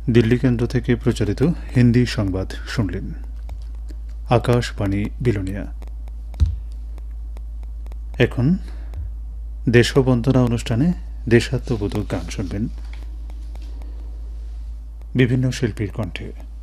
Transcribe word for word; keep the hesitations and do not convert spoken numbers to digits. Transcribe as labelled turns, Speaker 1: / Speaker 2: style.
Speaker 1: দিল্লি কেন্দ্র থেকে প্রচারিত হিন্দি সংবাদ শুনলেন। আকাশবাণী বিলোনিয়া। এখন দেশবন্দনা অনুষ্ঠানে দেশাত্মবোধক গান শুনবেন বিভিন্ন শিল্পীর কণ্ঠে।